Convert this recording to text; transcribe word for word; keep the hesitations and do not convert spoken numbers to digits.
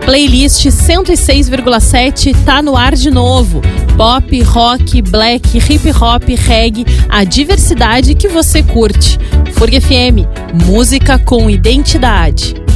Playlist cento e seis vírgula sete tá no ar de novo. Pop, rock, black, hip hop, reggae, a diversidade que você curte. F U R G F M, música com identidade.